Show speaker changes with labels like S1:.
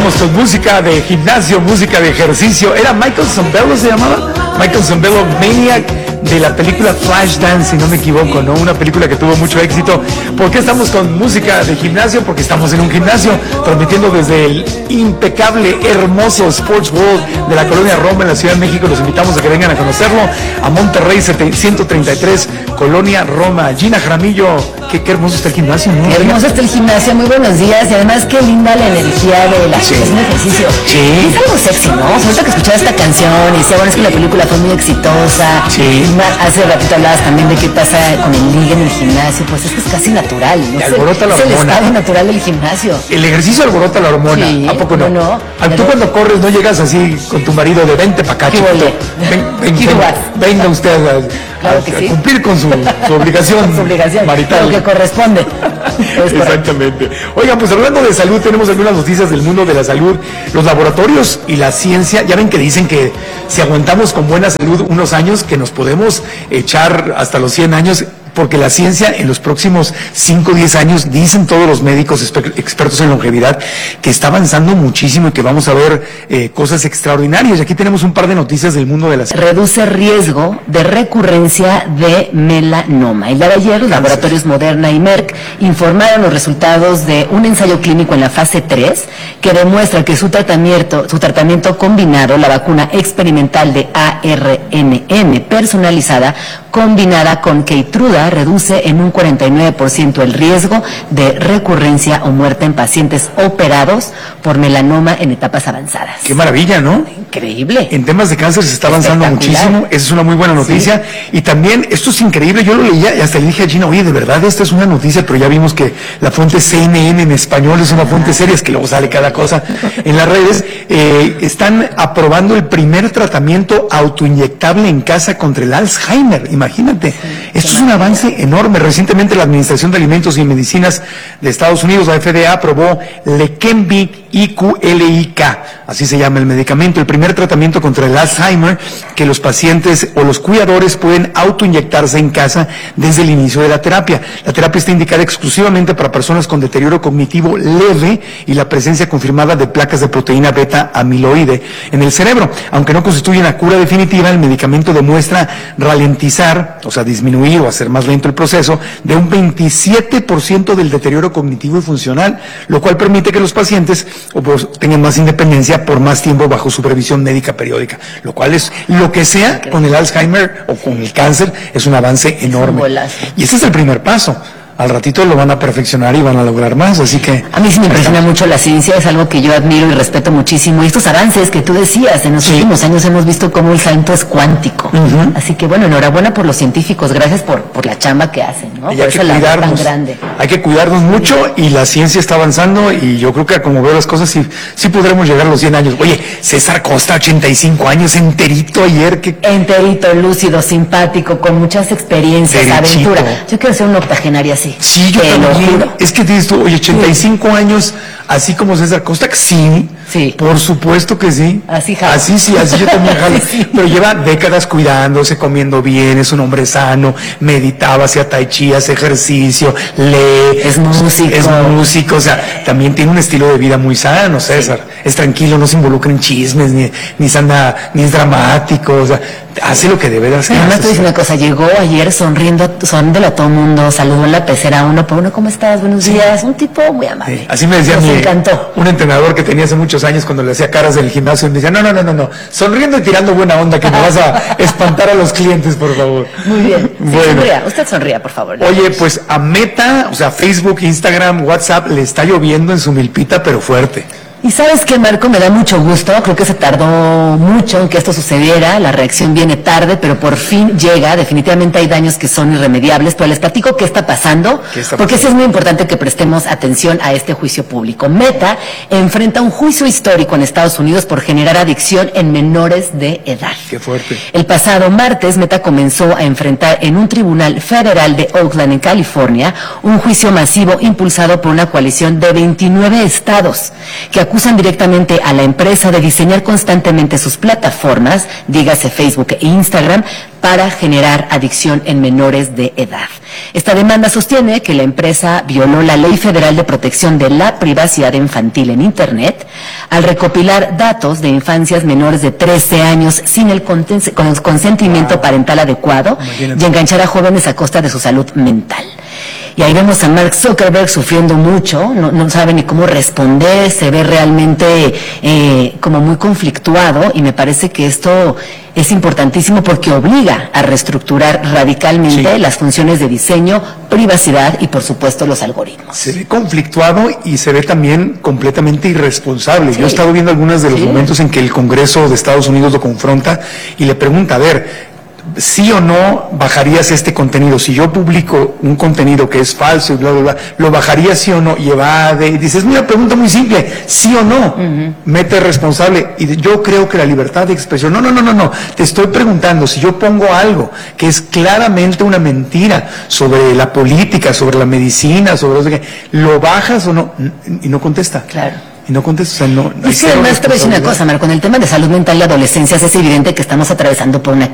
S1: Seguimos con música de gimnasio, música de ejercicio. ¿Era Michael Sembello se llamaba? Michael Sembello, Maniac, de la película Flashdance, si no me equivoco, ¿no? Una película que tuvo mucho éxito. ¿Por qué estamos con música de gimnasio? Porque estamos en un gimnasio, transmitiendo desde el impecable, hermoso Sports World de la Colonia Roma en la Ciudad de México. Los invitamos a que vengan a conocerlo, a Monterrey 133, Colonia Roma. Gina Jaramillo, qué hermoso está el gimnasio, ¿no?
S2: Qué hermoso está el gimnasio, muy buenos días, y además qué linda la energía de la gente haciendo ejercicio.
S1: Sí.
S2: Es algo sexy, ¿no? Ahorita que escuchaba esta canción y decía, bueno, es que la película fue muy exitosa.
S1: Sí.
S2: Hace ratito hablabas también de qué pasa con el ligue en el gimnasio, pues es que es casi natural, ¿no?
S1: Alborota la
S2: hormona. Es el estado natural del gimnasio.
S1: El ejercicio alborota la hormona,
S2: Sí,
S1: ¿a poco no?
S2: no.
S1: Tú cuando corres no llegas así con tu marido de vente para acá, chiquito. Venga usted a cumplir con su obligación,
S2: su obligación
S1: marital.
S2: Lo que corresponde.
S1: Exactamente. Oigan, pues hablando de salud, tenemos algunas noticias del mundo de la salud. Los laboratorios y la ciencia, ya ven que dicen que si aguantamos con buena salud unos años, que nos podemos echar hasta los 100 años, porque la ciencia en los próximos 5 o 10 años, dicen todos los médicos expertos en longevidad, que está avanzando muchísimo y que vamos a ver cosas extraordinarias. Y aquí tenemos un par de noticias del mundo de la ciencia.
S2: Reduce riesgo de recurrencia de melanoma. El día de ayer, los laboratorios Moderna y Merck informaron los resultados de un ensayo clínico en la fase 3 que demuestra que su tratamiento combinado, la vacuna experimental de ARNM personalizada, combinada con Keytruda, reduce en un 49% el riesgo de recurrencia o muerte en pacientes operados por melanoma en etapas avanzadas.
S1: ¡Qué maravilla!, ¿no?
S2: Increíble.
S1: En temas de cáncer se está avanzando muchísimo, esa es una muy buena noticia. Sí. Y también, esto es increíble, yo lo leía y hasta le dije a Gina, oye, de verdad, esta es una noticia, pero ya vimos que la fuente CNN en español es una fuente seria, es que luego sale cada cosa en las redes. Están aprobando el primer tratamiento autoinyectable en casa contra el Alzheimer, imagínate. Esto es un avance enorme. Recientemente la Administración de Alimentos y Medicinas de Estados Unidos, la FDA, aprobó Leqembi IQLIK, así se llama el medicamento, el primer tratamiento contra el Alzheimer que los pacientes o los cuidadores pueden autoinyectarse en casa desde el inicio de la terapia. La terapia está indicada exclusivamente para personas con deterioro cognitivo leve y la presencia confirmada de placas de proteína beta amiloide en el cerebro. Aunque no constituye una cura definitiva, el medicamento demuestra ralentizar, o sea, disminuir o hacer más lento el proceso de un 27% del deterioro cognitivo y funcional, lo cual permite que los pacientes tengan más independencia por más tiempo bajo supervisión médica periódica, lo cual es lo que sea con el Alzheimer o con el cáncer, es un avance enorme. Y ese es el primer paso. Al ratito lo van a perfeccionar y van a lograr más, así que...
S2: A mí sí me impresiona mucho la ciencia, es algo que yo admiro y respeto muchísimo. Y estos avances que tú decías, en los últimos años hemos visto cómo el salto es cuántico. Así que bueno, enhorabuena por los científicos, gracias por la chamba que hacen, ¿no?
S1: Por esa labor tan grande. Hay que cuidarnos mucho y la ciencia está avanzando y yo creo que como veo las cosas sí podremos llegar a los 100 años. Oye, César Costa, 85 años, enterito ayer. Enterito,
S2: lúcido, simpático, con muchas experiencias, aventura. Yo quiero ser un octogenario así.
S1: Sí, yo también. Es que dices tú, oye, 85 años, así como César Costa, sí, por supuesto que sí.
S2: Así jalo.
S1: Así yo también jalo. Pero lleva décadas cuidándose, comiendo bien, es un hombre sano, meditaba, hacía tai chi, hace ejercicio, lee.
S2: Es músico.
S1: O sea, también tiene un estilo de vida muy sano, César. Es tranquilo, no se involucra en chismes, ni es dramático, o sea, hace lo que debe de hacer.
S2: Además te dice una cosa, llegó ayer sonriéndole a todo el mundo, saludó en la pecera uno por uno, ¿cómo estás? Buenos días. Un tipo muy amable.
S1: Sí. Así me decía un entrenador que tenía hace muchos años cuando le hacía caras del gimnasio y me decía, no, sonriendo y tirando buena onda, que me vas a espantar a los clientes, por favor.
S2: Muy bien. Bueno. Usted sonría, por favor.
S1: Oye, pues a Meta, o sea, Facebook, Instagram, WhatsApp, le está lloviendo en su milpita, pero fuerte.
S2: Y sabes qué, Marco, me da mucho gusto, creo que se tardó mucho en que esto sucediera, la reacción viene tarde, pero por fin llega, definitivamente hay daños que son irremediables, pero les platico qué está pasando, porque sí es muy importante que prestemos atención a este juicio público. Meta enfrenta un juicio histórico en Estados Unidos por generar adicción en menores de edad.
S1: Qué fuerte.
S2: El pasado martes, Meta comenzó a enfrentar en un tribunal federal de Oakland, en California, un juicio masivo impulsado por una coalición de 29 estados, que acusa acusan directamente a la empresa de diseñar constantemente sus plataformas, dígase Facebook e Instagram, para generar adicción en menores de edad. Esta demanda sostiene que la empresa violó la Ley Federal de Protección de la Privacidad Infantil en Internet al recopilar datos de infancias menores de 13 años sin el consentimiento parental adecuado y enganchar a jóvenes a costa de su salud mental. Y ahí vemos a Mark Zuckerberg sufriendo mucho, no sabe ni cómo responder, se ve realmente como muy conflictuado, y me parece que esto es importantísimo porque obliga a reestructurar radicalmente las funciones de diseño, privacidad y, por supuesto, los algoritmos.
S1: Se ve conflictuado y se ve también completamente irresponsable. Yo he estado viendo algunos de los momentos en que el Congreso de Estados Unidos lo confronta y le pregunta, a ver, ¿sí o no bajarías este contenido? Si yo publico un contenido que es falso y bla, bla, bla, ¿lo bajarías sí o no? Y evade, y dices, mira, pregunta muy simple, ¿sí o no? Mete responsable. Y yo creo que la libertad de expresión, no, te estoy preguntando, si yo pongo algo que es claramente una mentira sobre la política, sobre la medicina, sobre no sé qué, ¿lo bajas o no? Y no contesta.
S2: Claro.
S1: Y no contesta, o sea, no.
S2: Es que además te voy a decir una cosa, Marco, con el tema de salud mental y adolescencias es evidente que estamos atravesando por una